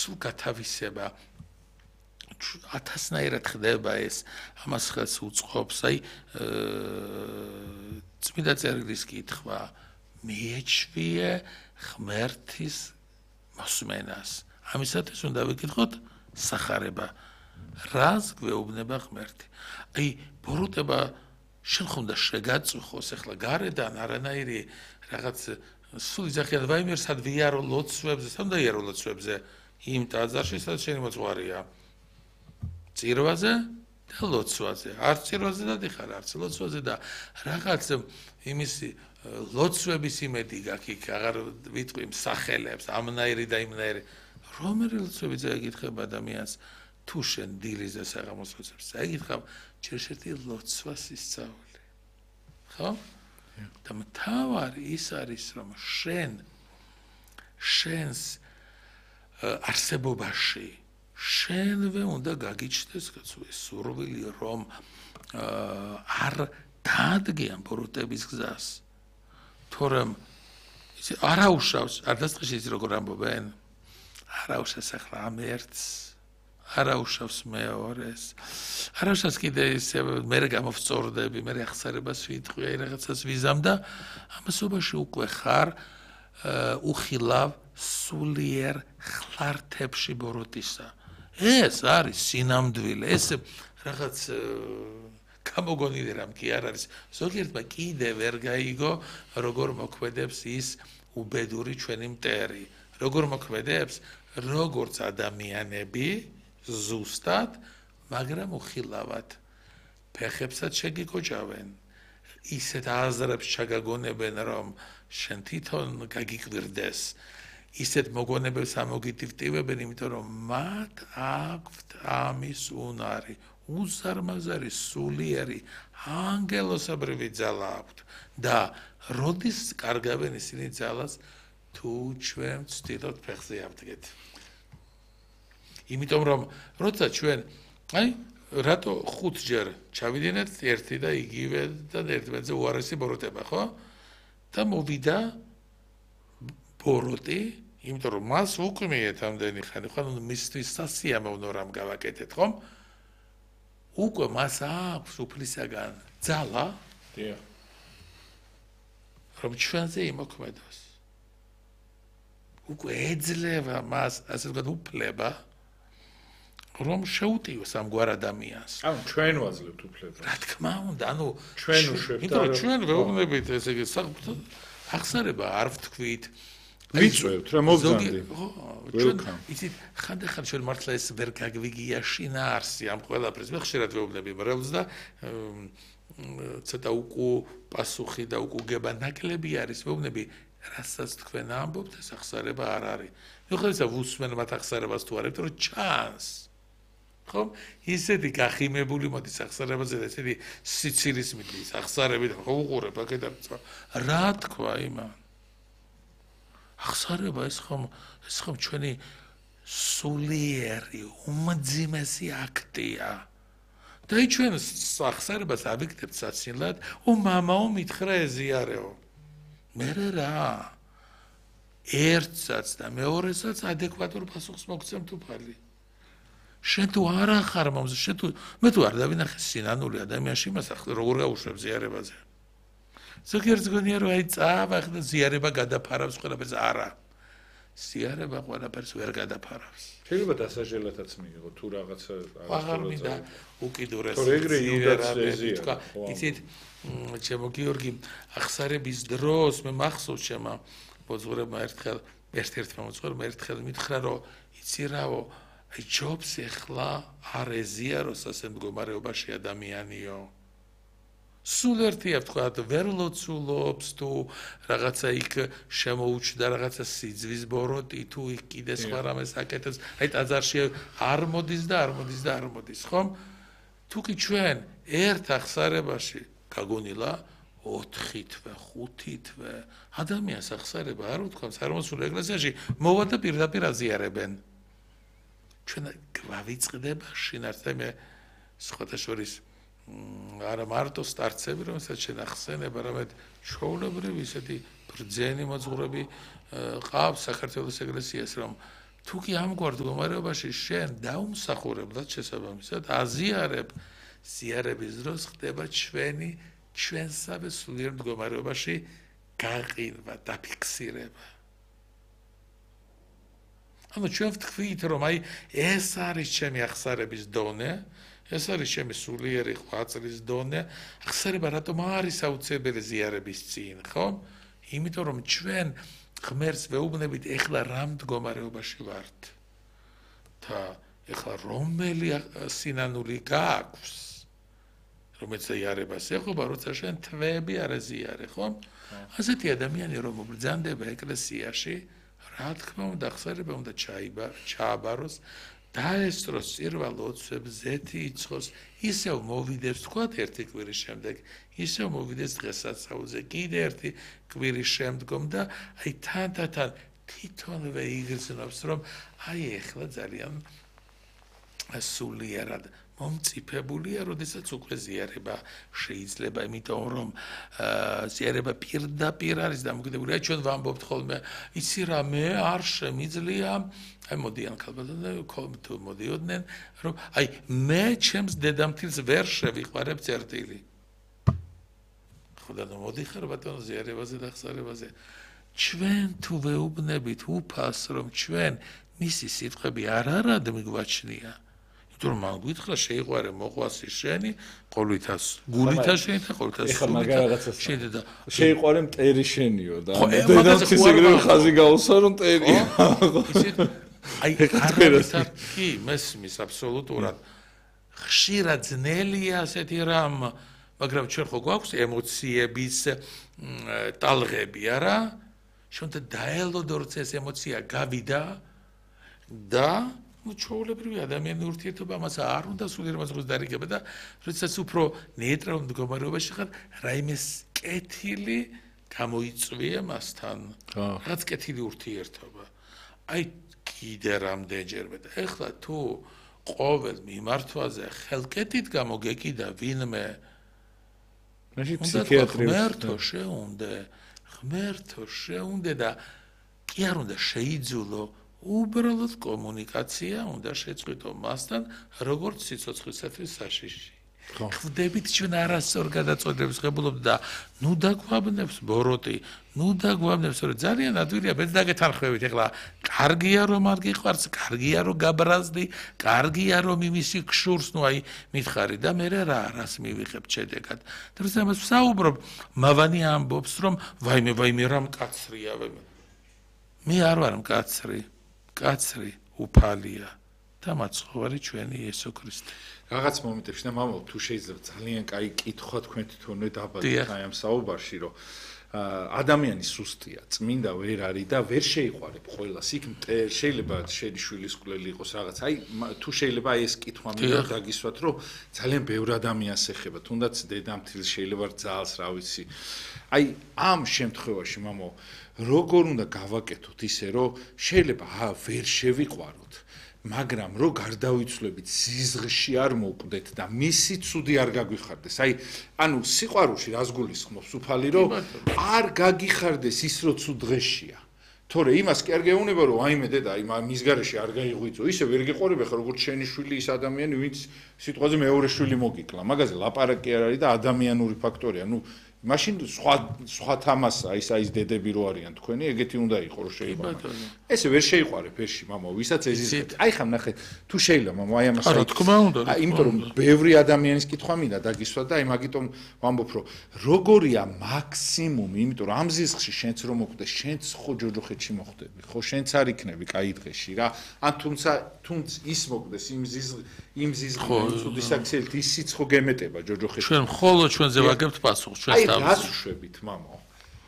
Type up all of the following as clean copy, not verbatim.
სულ გათავისება ათასნაირად ხდება ეს ამას ხელს უწყობს აი წმინდა წერილის კითხვა მიეჩვიე ღმერთის მოსმენას ამისათვის უნდა ვიკითხოთ სახარება რას გვეუბნება ღმერთი აი ბოროტება შენ ხომ და შეგაწუხოს ახლა გარედან არანაირი რაღაც სულ იძახიან ვაიმერ სად ვიარო ლოცვებზე სად უნდა იარო ლოცვებზე იმ ტაძარში სადაც შენი მოძღვარია წირვაზე და ლოცვაზე არც წირვაზე დადიხარ არც ლოცვაზე და რაღაც იმის ლოცვების იმედი გაქვს იქ აღარ ვიტყვი სახელებს ამნაირი და იმნაირი რომელი ლოცვები წაიკითხება ადამიანს თუ შენ დილის და საღამოს ლოცვებს წაიკითხავ ჯერ ერთი ლოცვას ისწავლე ხო და მთავარი ის არის რომ შენს არსებობაში შენვე უნდა გაგიჩნდეს სურვილი რომ არ დაადგიან ბოროტების გზას თორემ არაუშავს არ დასწრეს ის როგორ ამბობენ არაუშავს ახლა ამ ერთს არაუშავს მეორეს არაუშავს კიდე ისე მე გამოვწორდები მე ახსარებას ვიტყვი აი რაღაცას ვიზამ და ამასობაში უკვე ხარ უხილავ სულიერ ხლართებში ბოროტისა ეს არის სინამდვილე ეს რაღაც გამოგონილი რამ კი არ არის ზოგიერთმა კიდე ვერ გაიგო როგორ მოქმედებს ის უბედური ჩვენი მტერი როგორ მოქმედებს როგორც ადამიანები ზუსტად მაგრამ უხილავად ფეხებსაც შეგიკოჭავენ ისეთ აზრებს ჩაგაგონებენ რომ შენ თვითონ გაგიკვირდეს ისეთ მოგონებებს ამოგიტივტივებენ იმიტომ რომ მათ აქვთ ამის უნარი უზარმაზარი სულიერი ანგელოსებრივი ძალა აქვთ და როდის კარგავენ ისინი ძალას თუ ჩვენ ვცდილობთ ფეხზე ავდგეთ იმიტომ რომ როცა ჩვენ აი რატო 5 ჯერ ჩავიდინეთ ერთი და იგივე და ერთმანეთზე უარესი ბოროტება ხო და მოვიდა ბოროტი იმიტომ რომ მას უკმიეთ ამდენი ხანი ხო მისთვის სასიამოვნო რამ გავაკეთეთ ხომ უკვე მას აქვს უფლისაგან ძალა დიახ რომ ჩვენზე იმოქმედოს უკვე ეძლევა მას ასე ვთქვათ უფლება რომ შეუტიოს ამგვარ ადამიანს ანუ ჩვენ ვაძლევთ უფლებას რა თქმა უნდა ანუ ჩვენ უშვებთ იმიტომ რომ ჩვენ ვეუბნებით ესე იგი ახსარება არ ვთქვით ვიწევთ რა მოვგანდი ჩვენ იცით ხანდახან ჩვენ მართლა ეს ვერ გაგვიგია შინაარსი ამ ყველაფრის მე ხშირად ვეუბნები მრევლს და ცოტა უკუ პასუხი და უკუგება ნაკლები არის ვეუბნები რასაც თქვენ ამბობთ ეს ახსარება არ არის მიუხედავად ვუსმენ მათ ახსარებას თუ არა იმიტომ რომ ჩანს ხომ ისეთი გახიმებული მოდის ახსარებაზე და ესეთი სიცირის მიდის ახსარებით ხო უყურებ აქედან რა თქვა იმან ახსარება ეს ხომ ჩვენი სულიერი უმძიმესი აქტია და აი ჩვენ ახსარებას ავიქნებთ საცილად მამაო მითხრა ეზიარეო მე რა ერთსაც და მეორესაც ადეკვატურ პასუხს მოგცემ თუფალი შენ თუ არ ახარ მომზე შენ თუ მე თუ არ დავინახე სინანული ადამიანში მას როგორ გაუშვებ ზიარებაზე ზოგიერთს გონია რომ აი წავახ და ზიარება გადაფარავს ყველაფერს არა ზიარება ყველაფერს ვერ გადაფარავს შეიძლება დასაჟელათაც მიიღო თუ რაღაცა აღარ მინდა უკიდურეს ეგრე იუდაც ეზია იცით ჩემო გიორგი ახსარების დროს მე მახსოვს ჩემო მოძღვრებმა ერთ-ერთმა მოძღვრებმა ერთხელ მითხრა რომ იცი რაო აი ჯობს ეხლა არ ეზიაროს ასე მდგომარეობაში ადამიანიო სულ ერთია ვთქვათ ვერ ლოცულობს თუ რაღაცა იქ შემოუჩდა რაღაცა სიძვის ბოროტი თუ იქ კიდე სხვა რამეს აკეთებს აი ტაძარში არ მოდის და არ მოდის და არ მოდის ხომ თუ კი ჩვენ ერთ ახსარებაში გაგონილა 4 თვე 5 თვე ადამიანს ახსარება არ ვთქვამს არ მოსულ ეკლესიაში მოვა და პირდაპირ აზიარებენ ჩვენ გვავიწყდება შინაარსი მე სხვათა შორის არა მარტო სტარცები რომელსაც შენ ახსენება რამედ ჩვეულებრივი ისეთი ბრძენი მოძღვრები ყავს საქართველოს ეკლესიას რომ თუ კი ამგვარ მდგომარეობაში შენ დაუმსახურებლად შესაბამისად აზიარებ ზიარების დროს ხდება ჩვენსავე სულიერ მდგომარეობაში გაყინვა, დაფიქსირება. ანუ ჩვენ ვთქვით, რომ აი ეს არის ჩემი აღსარების დონე, ეს არის ჩემი სულიერი ღვაწლის დონე, აღსარება რატომ არის აუცილებელი ზიარების წინ, ხო? იმიტომ რომ ჩვენ ღმერთს ვეუბნებით ეხლა რა მდგომარეობაში ვართ და ეხლა რომელი სინანული გააქვს რომელიც იარებას ეხება როცა შენ თვეები არ ეზიარე ხო ასეთი ადამიანი რომ მობრძანდება ეკლესიაში რა თქმა უნდა აღსარება უნდა ჩააბაროს დაესწროს წირვა ლოცვებს ზეთი იცხოს ისევ მოვიდეს თქვათ ერთი კვირის შემდეგ ისევ მოვიდეს დღესასწაულზე კიდე ერთი კვირის შემდგომ და აი თანდათან თვითონვე იგრძნობს რომ აი ეხლა ძალიან სულიერად მომწიფებულია, როდესაც უკვე ზიარება შეიძლება, იმიტომ რომ ზიარება პირდაპირ არის დამოკიდებული. აი ჩვენ ვამბობთ ხოლმე, იცი რა მე არ შემიძლია, აი მოდიან ქალბატონები, თუ მოდიოდნენ, რომ აი მე ჩემს დედამთილს ვერ შევიყვარებ წერტილი. ხოდა მოდიხარ ბატონო ზიარებაზე და ხსარებაზე. ჩვენ თუ ვეუბნებით უფალს, რომ ჩვენ მისი სიტყვები არ არად მიგვაჩნია. თუმცა მან გითხრა შეიყვარე მოყვასი შენი ყოლითა გულითა შენი და ყოლითა ეხლა მაგა რაღაცას შეიყვარე მტერი შენიო და დედამთის ეგრევე ხაზი გაუსვა რომ მტერია აი არაფერ კი მესმის აბსოლუტურად ხშირად ძნელია ასეთი რამ მაგრამ ჩვენ ხო გვაქვს ემოციების ტალღები არა ჩვენ დაელოდო როცა ეს ემოცია გავიდა და ჩვეულებრივი ადამიანური ურთიერთობა მას არ უნდა სულიერ მასწავლოს დარიგება და როდესაც უფრო ნეიტრალურ მდგომარეობაში ხარ რაიმე კეთილი გამოიწვია მასთან რაღაც კეთილი ურთიერთობა აი კიდე რამდენჯერმე და ეხლა თუ ყოველ მიმართვაზე ხელკეთით გამოგეკიდა ვინმე მაშინ ფსიქიატრი ღმერთო შეუნდე და კი არ უნდა შეიძულო უბრალოდ კომუნიკაცია უნდა შეწყვიტო მასთან როგორც სიცოცხლისათვის საშიში. ხვდებით ჩვენ არასწორ გადაწყვეტილებას ღებულობთ და ნუ დაგვაბნებს ბოროტი, ნუ დაგვაბნებს, რომ ძალიან ადვილია ბედნაგეთ არხვევით. ეხლა კარგია რომ არ გიყვარს, კარგია რომ გაბრაზდი, კარგია რომ იმისი გშურს, ნუ აი მითხარი და მე რა არას მივიღებ შედეგად. და როცა მას ვსაუბრობ, მავანი ამბობს რომ ვაიმე რა მკაცრია. მე არ ვარ მკაცრი. კაცრი უფალია და მაცხოვარი ჩვენი იესო ქრისტე. რაღაც მომენტებში და მამო თუ შეიძლება ძალიან კაი კითხვა თქვენ თვითონვე დაბადეთ აი ამ საუბარში რომ ადამიანი სუსტია, წმინდა ვერ არის და ვერ შეიყვარებ ყველას. იქ შეიძლება შენი შვილის კვლელი იყოს რაღაც. აი თუ შეიძლება აი ეს კითხვა მინდა დაგისვათ რომ ძალიან ბევრ ადამიანს ეხება, თუნდაც დედამთილს შეიძლება ძალს რა ვიცი. აი ამ შემთხვევაში მამო როგორ უნდა გავაკეთოთ ისე რომ შეიძლება ვერ შევიყვაროთ მაგრამ რო გარდავიცვლებით სიზღში არ მოვკვდეთ და მისი ცუდი არ გაგვიხარდეს აი ანუ სიყვარულში რას გულისხმობს უფალი რომ არ გაგიხარდეს ის რო ცუდ დღეშია თორე იმას კი არ გეუბნება რომ აიმე დედა აი მის გარეშე არ გაიღვიძო ისე ვერ გიყურებ ხა როგორც შენი შვილი ის ადამიანი ვინც სიტყვაზე მეორე შვილი მოგიკლა მაგაზე ლაპარაკი არ არის და ადამიანური ფაქტორია ნუ მაშინ სხვა თამასა ის დედები რო არიან თქვენი ეგეთი უნდა იყოს რომ შეიყვარო ესე ვერ შეიყვარებ ერთში მამო ვისაც ეზიზებს აი ხა ნახე თუ შეიძლება მამო აი ამას რა თქმა უნდა იმიტომ რომ ბევრი ადამიანის კითხვა მინდა დაგისვა და აი მაგიტომ ვამბობ რომ როგორია მაქსიმუმი იმიტომ რომ ამ ზიზღში შენც რომ მოკვდეს შენც ხო ჯოჯოხეთში მოხვდები ხო შენც არ იქნები კაი დღეში რა ან თუნც ის მოკვდეს იმ ზიზღში ცუდი საქციელით ისიც ხო გემეტება ჯოჯოხეთში ჩვენ მხოლოდ ჩვენზე ვაგებთ პასუხს ჩვენს რას უშვებით მამო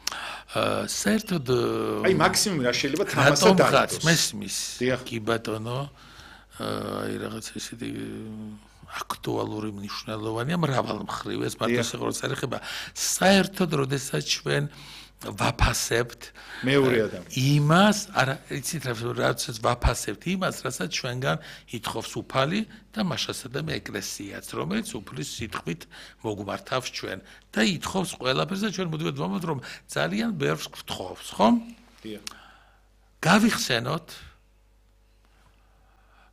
საერთოდ აი მაქსიმუმი რა შეიძლება თამასა დაგდოს მესმის კი ბატონო აი რაღაც ესეთი აქტუალური მნიშვნელოვანია მრავალ მხრივ ეს მარტო სიყვარულს არ ეხება საერთოდ როდესაც ჩვენ ვაფასებთ მეორე ადამიანი იმას არა იცით რაც ვაფასებთ იმას რასაც ჩვენგან ითხოვს უფალი და მაშასადამე ეკლესიაც რომელიც უფლის სიტყვით მოგმართავს ჩვენ და ითხოვს ყველაფერს და ჩვენ მოდივით ვამბობთ რომ ძალიან ბევრს გთხოვს ხომ? დიახ გავიხსენოთ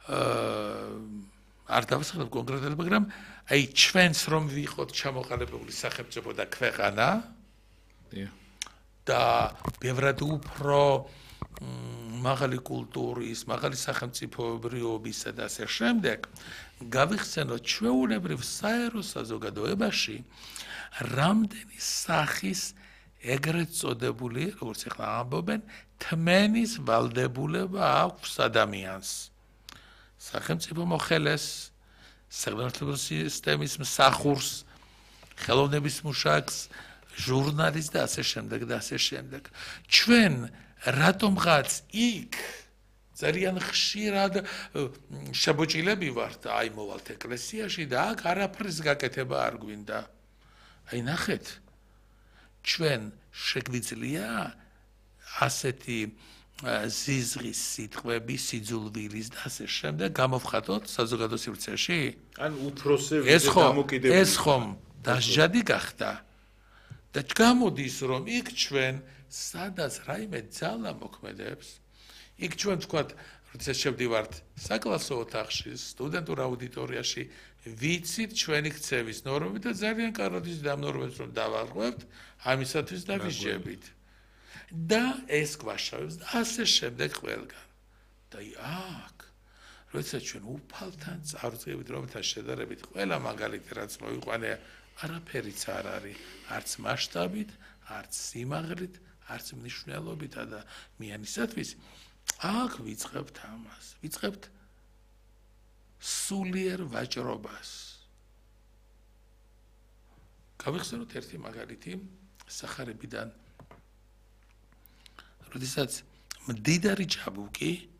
არ დავასახელებ კონკრეტულად, მაგრამ აი ჩვენს რომ ვიყოთ ჩამოყალიბებული სახელმწიფო და ქვეყანა და ბევრად უფრო მაღალი კულტურის, მაღალი სახელმწიფოებრიობისა და ასე შემდეგ, გავიხსენოთ ჩვეულებრივ საერო საზოგადოებაში რამდენი სახის ეგრეთ წოდებული, როგორც ახლა ამბობენ, თმენის ვალდებულება აქვს ადამიანს. სახელმწიფო მოხელეს, სახელმწიფო სისტემის მსახურს, ხელოვნების მუშაკს, ჟურნალისტს და ასე შემდეგ და ასე შემდეგ. ჩვენ რატომღაც იქ ძალიან ხშირად შებოჭილები ვართ, აი მოვალთ ეკლესიაში და აქ არაფრის გაკეთება არ გვინდა. აი ნახეთ, ჩვენ შეგვიძლია ასეთი ზიზღის სიტყვები, სიძულვილის და ასე შემდეგ გამოვხატოთ საზოგადო სივრცეში? ან უფროსები და დამოკიდებული. ეს ხომ დასჯადი გახდა. და გამოდის რომ იქ ჩვენ სადაც რაიმე ძალა მოქმედებს, იქ ჩვენ თქვათ, როდესაც შევდივართ საკლასო ოთახში, სტუდენტურ აუდიტორიაში, ვიცით ჩვენი ქცევის ნორმები და ძალიან კარგად ის ამ ნორმებს რომ დავარღვევთ, ამისათვის დავისჯებით. და ეს გვაშავებს და ასე შემდეგ ყველგან. და აქ, როდესაც ჩვენ უფალთან წარუდგებით, რომელთან შედარებით ყველა მაგალითი რაც მოიყვანე, არაფერიც არ არის, არც მასშტაბით, არც სიმაღლით, არც მნიშვნელობით და მიანისათვის აქ ვიწყებთ ამას, ვიწყებთ სულიერ ვაჭრობას. გავიხსენოთ ერთი მაგალითი სახარებიდან. როდესაც მდიდარი ჭაბუკი